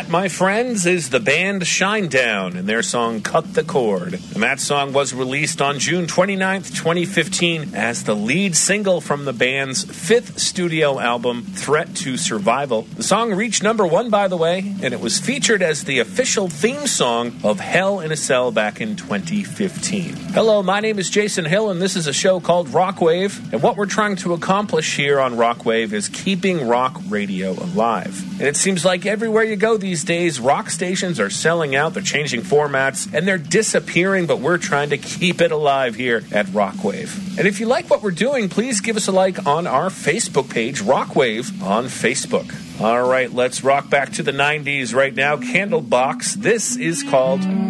That, my friends, is the band Shinedown and their song Cut the Cord. And that song was released on June 29th, 2015 as the lead single from the band's fifth studio album, Threat to Survival. The song reached number 1, by the way, and it was featured as the official theme song of Hell in a Cell back in 2015. Hello, my name is Jason Hill, and this is a show called Rockwave. And what we're trying to accomplish here on Rockwave is keeping rock radio alive. And it seems like everywhere you go these days, rock stations are selling out, they're changing formats, and they're disappearing, but we're trying to keep it alive here at Rockwave. And if you like what we're doing, please give us a like on our Facebook page, Rockwave on Facebook. All right, let's rock back to the 90s right now. Candlebox. This is called